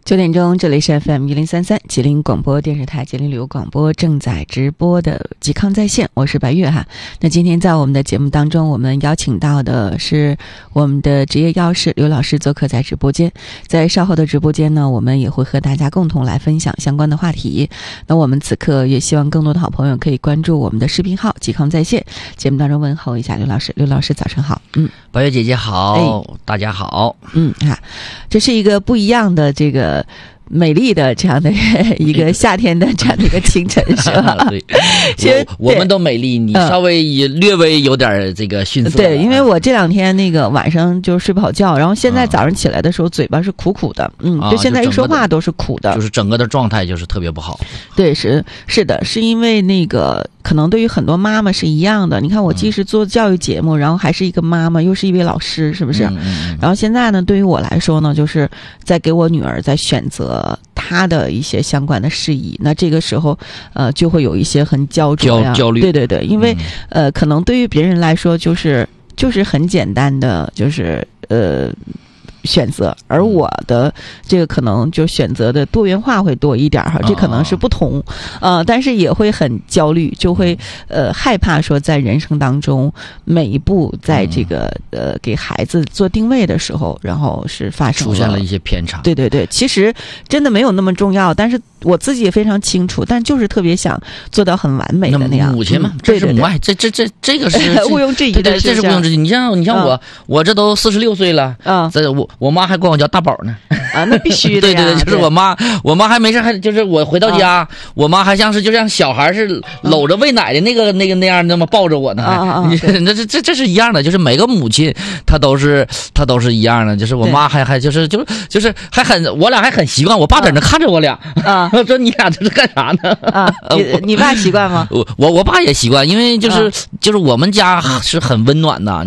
9点钟，这里是 FM1033吉林广播电视台吉林旅游广播正在直播的嵇康在线，我是白月哈。那今天在我们的节目当中，我们邀请到的是我们的职业药师刘老师做客在直播间。在稍后的直播间呢，我们也会和大家共同来分享相关的话题。那我们此刻也希望更多的好朋友可以关注我们的视频号嵇康在线，节目当中问候一下刘老师。刘老师早晨好。 白月姐姐好，大家好。 这是一个不一样的这个美丽的这样的一个夏天的这样的一个清晨，是吧？ 对，我们都美丽，你稍微也略微有点这个逊色。 对，因为我这两天那个晚上就睡不好觉，然后现在早上起来的时候嘴巴是苦苦的，就现在一说话都是苦的， 就是整个的状态就是特别不好。 对，是的，是因为那个可能对于很多妈妈是一样的。你看，我既是做教育节目，然后还是一个妈妈，又是一位老师，是不是？然后现在呢，对于我来说呢，就是在给我女儿在选择她的一些相关的事宜。那这个时候，就会有一些很焦虑。对，因为可能对于别人来说，就是很简单的，就是选择，而我的这个可能就选择的多元化会多一点哈，这可能是不同，但是也会很焦虑，就会害怕说在人生当中每一步在这个给孩子做定位的时候，然后是发生出现了一些偏差。 对，其实真的没有那么重要，但是我自己也非常清楚，但就是特别想做到很完美的那样。 母亲嘛，这是母爱，这个是毋庸置疑的， 对，这是毋庸置疑。你像我这都46岁了，我妈还管我叫大宝呢。 那必须的。 对，就是我妈还没事，还就是我回到家，我妈还就像小孩是搂着喂奶的那样那么抱着我呢。这是一样的，就是每个母亲她都是一样的，就是我妈还就是还我俩还很习惯，我爸在那看着我俩说你俩这是干啥呢？ 你爸习惯吗？ 我爸也习惯，因为就是我们家是很温暖的。